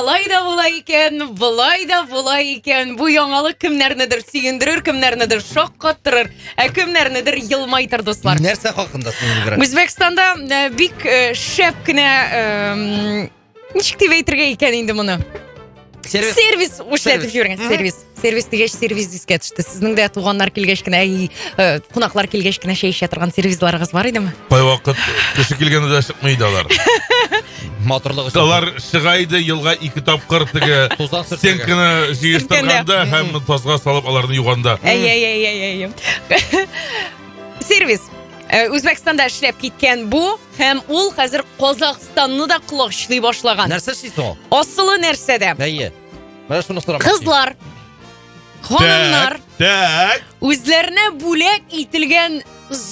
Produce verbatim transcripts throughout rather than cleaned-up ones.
алай да булай икән, булай да булай икән. Бу яңалык кемнәрнедер сөендерер, кемнәрнедер шаккаттырыр, ә кемнәрнедер елмайтыр, дуслар. Нәрсә хакында сөендерер? Үзбәкстанда э, бик э, шәп кенә э, ничек дип әйтергә икән инде моны? Сервис. Сервис эшләтеп йөргән. Сервис. Сервис дигәч, сервис дискә төште. Сезнең дә туганнар килгәч кенә, әй, кунаклар килгәч кенә шәй эчә торган сервисларыгыз бар идеме? Кай вакыт кеше килгәндә чыкмый алар. Моторлыгы өчен. Алар чыгайды елга ике тапкыр теге стенканы җыештырганда һәм тазга салып аларны юганда. Әй, әй, әй, әй, әй. Сервис. Үзбәкстанда эшләп киткән бу һәм ул хәзер Казакъстанны да кулачлый башлаган. Нәрсә эшлисең ул? Асылы нәрсәдә? Әйе. Менә шуны сорам. Кызлар, ханымнар Так. үзләренә бүләк ителгән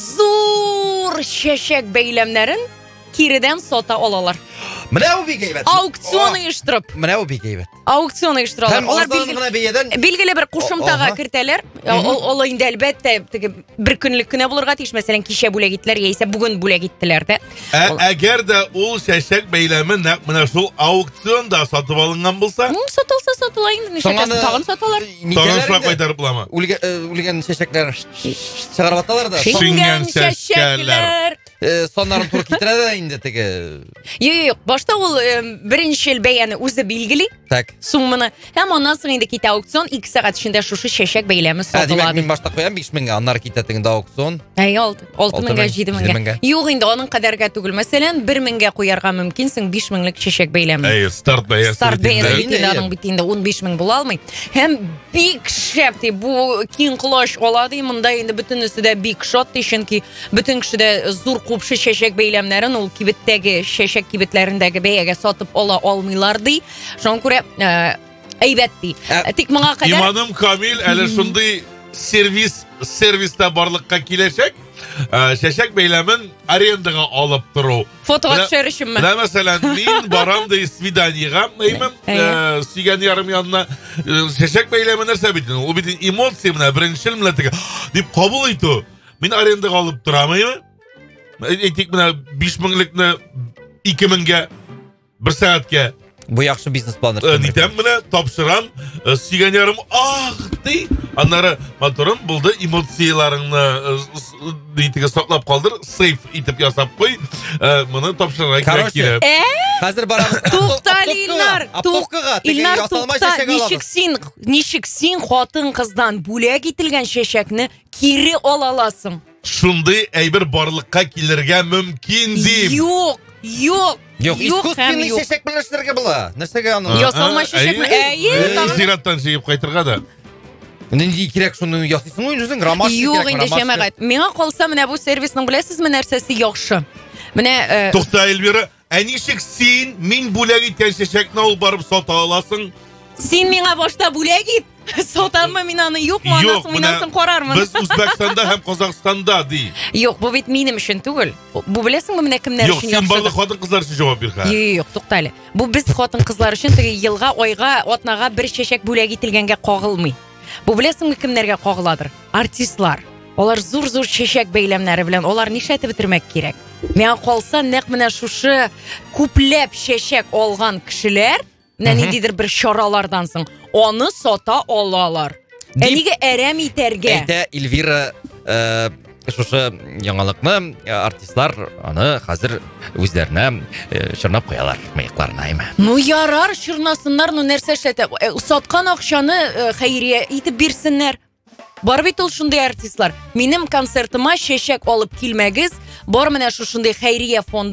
зур чәчәк бәйләмнәрен киредән сата алалар. Менә ул бик әйбәт. Аукцион оештырып. Менә ул бик әйбәт. Аукцион оештыралар. Алар билгеле билгеле бер кушымтага кертәләр. Ул инде әлбәттә теге бер көнлек кенә булырга тиеш. Мәсәлән, кичә бүләк иттеләр, яисә бүген бүләк иттеләр дә. Әгәр дә ул чәчәк бәйләме нәкъ менә шул аукционда сатып алынган булса, сатылса сатыла инде, нишәкәсен тагын саталар. тагын шуңа кайтарып буламы? Үлгән чәчәкләр чыгарып аталар да. Шиңгән чәчәкләр. Соннарын туры китерә дә инде теге. Юк, башта ул беренче бәяне үзе билгели. Так. Сумманы. Һәм аннан соң инде китә аукцион, ике сәгать эчендә шушы чәчәк бәйләме сатыла. Мин башта куям биш меңгә, аннары китә тегендә аукцион. Әй, алты меңгә, җиде меңгә. Юк инде аның кадәргә түгел. Мәсәлән, бер меңгә куярга мөмкинсең биш меңлек чәчәк бәйләме. Әй, старт бәясе. Старт бәясе аның бит инде ун биш мең була алмый. Һәм бик шәп ди, бу киң колаш ала ди, монда инде бөтенесе дә бик шат ди, чөнки бөтен кеше дә зур купшы чәчәк бәйләмнәрен ул кибеттәге чәчәк кибетләрендәге бәягә сатып ала алмыйлар ди. Шуңа күрә әйбәт ди. Тик моңа кадәр Иманым Камил әле шундый сервис сервиста барлыкка киләчәк. Чәчәк бәйләмен арендага алып тору. Фотога төшәр өченме? Менә мәсәлән, мин барам да свиданиягә, әймен, сөйгән ярым янына чәчәк бәйләме нәрсә бит? Ул бит эмоция менә беренчел менә теге дип кабул итү. Мин арендага алып торам, әйме? Әйтик менә биш меңлекне ике меңгә бер сәгатькә. Бу яхшы бизнес план. Нитәм менә тапшырам, сөйгән ярым ах ди. Аннары моторым булды, эмоцияларыңны дитеге саклап калдыр, сейф итеп ясап куй. Моны тапшырырга кирәк килә. Хәзер барабыз. Тукта, Илнар. Тукта. Илнар, тукта. Ничек син, ничек син хатын кыздан бүләк ителгән чәчәкне кире ала аласың? Шундый әйбер барлыкка килергә мөмкин дип. Юк, юк. Юк, искусственный чәчәк белән эшләргә була. Нәрсәгә аны? Ясалма чәчәкме? Әйе. Зираттан җыеп кайтырга да. Нинди кирәк шуны ясыйсың ул үзең? Ромашка кирәк. Юк, инде җәмәгать. Миңа калса, менә бу сервисның беләсезме нәрсәсе яхшы? Менә Тукта, Эльвира, ә ничек син мин бүләк иткән чәчәкне ул барып сата аласың? Син миңа башта бүләк ит. Сатаммы мин аны, юкмы, анасын мин асын карармын. Без Үзбәкстанда һәм Казакъстанда ди. Юк, бу бит минем өчен түгел. Бу беләсеңме, менә кемнәр өчен яхшы? Юк, син барлык хатын кызлар өчен җавап бир. Юк, тукта әле. Бу без хатын кызлар өчен теге елга, айга, атнага бер чәчәк бүләк ителгәнгә кагылмый. Бу беләсеңме кемнәргә кагыладыр? Артистлар. Алар зур-зур чәчәк бәйләмнәре белән алар нишләтеп бетермәк кирәк? Миңа калса, нәкъ менә шушы күпләп чәчәк алган кешеләр, ниндидер бер чаралардан соң аны сата алалар. Әнигә әрәм итәргә. Әйтә Эльвира, шушы яңалыкны артистлар аны хәзер үзләренә чорнап куялар мыекларына, әйме. Ну ярар, чорнасыннар, ну нәрсә эшләтә? Саткан акчаны хәйрия итеп бирсеннәр. Бар бит ул шундый артистлар. Минем концертыма чәчәк алып килмәгез, бар менә шушындый хәйрия фонд